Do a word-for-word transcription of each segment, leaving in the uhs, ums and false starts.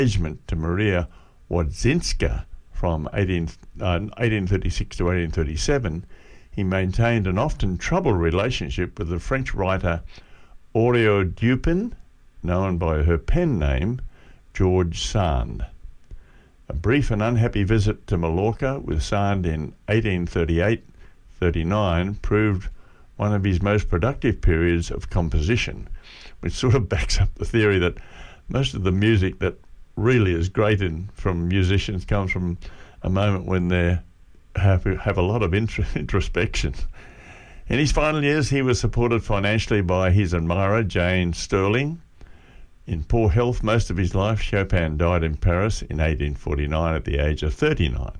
engagement to Maria Wodzinska from eighteen, uh, eighteen thirty-six to eighteen thirty-seven, he maintained an often troubled relationship with the French writer Aurore Dupin, known by her pen name George Sand. A brief and unhappy visit to Mallorca with Sand in eighteen thirty-eight thirty-nine proved one of his most productive periods of composition, which sort of backs up the theory that most of the music that really is great in, from musicians comes from a moment when they have, have a lot of intro, introspection. In his final years, he was supported financially by his admirer, Jane Stirling. In poor health most of his life, Chopin died in Paris in eighteen forty-nine at the age of thirty-nine.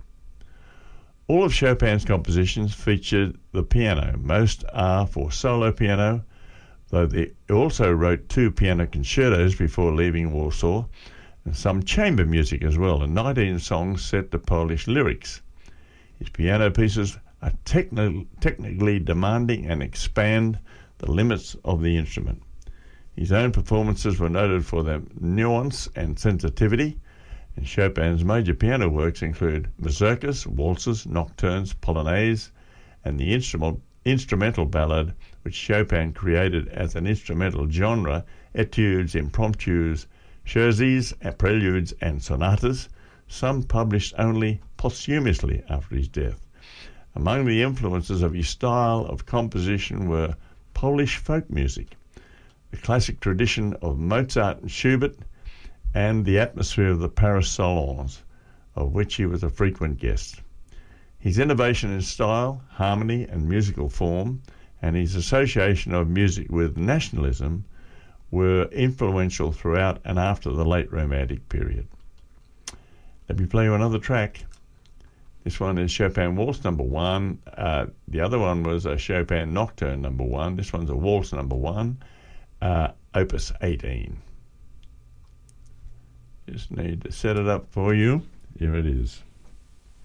All of Chopin's compositions featured the piano. Most are for solo piano, though he also wrote two piano concertos before leaving Warsaw, and some chamber music as well, and nineteen songs set to Polish lyrics. His piano pieces are techni- technically demanding and expand the limits of the instrument. His own performances were noted for their nuance and sensitivity, and Chopin's major piano works include mazurkas, waltzes, nocturnes, polonaises, and the instrumental, instrumental ballad, which Chopin created as an instrumental genre, etudes, impromptus, scherzes, preludes, and sonatas, some published only posthumously after his death. Among the influences of his style of composition were Polish folk music, the classic tradition of Mozart and Schubert, and the atmosphere of the Paris salons, of which he was a frequent guest. His innovation in style, harmony, and musical form, and his association of music with nationalism were influential throughout and after the late Romantic period. Let me play you another track. This one is Chopin Waltz number one. Uh, the other one was a Chopin Nocturne number one. This one's a Waltz number one, uh, opus eighteen. Just need to set it up for you. Here it is.